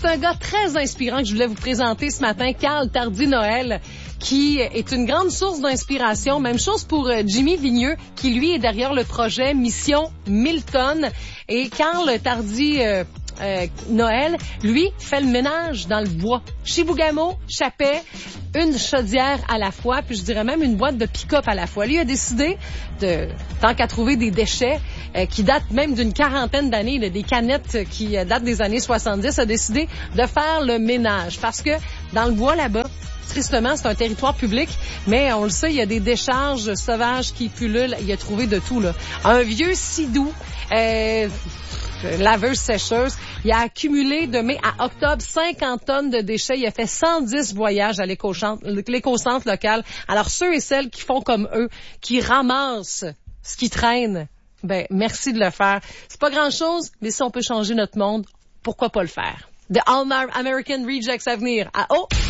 c'est un gars très inspirant que je voulais vous présenter ce matin, Carl Tardy-Noël, qui est une grande source d'inspiration. Même chose pour Jimmy Vigneux, qui lui est derrière le projet Mission Milton. Et Carl Tardy-Noël, lui, fait le ménage dans le bois. Chibougamau, Chapet, une chaudière à la fois, puis je dirais même une boîte de pick-up à la fois. Lui a décidé tant qu'à trouver des déchets qui datent même d'une quarantaine d'années, des canettes qui datent des années 70, a décidé de faire le ménage. Parce que dans le bois là-bas, tristement, c'est un territoire public, mais on le sait, il y a des décharges sauvages qui pullulent. Il a trouvé de tout, là. Un vieux sidou, laveuse sécheuse. Il a accumulé de mai à octobre 50 tonnes de déchets. Il a fait 110 voyages à l'éco-centre local. Alors, ceux et celles qui font comme eux, qui ramassent ce qui traîne, ben, merci de le faire. C'est pas grand-chose, mais si on peut changer notre monde, pourquoi pas le faire? The All American Rejects à venir. À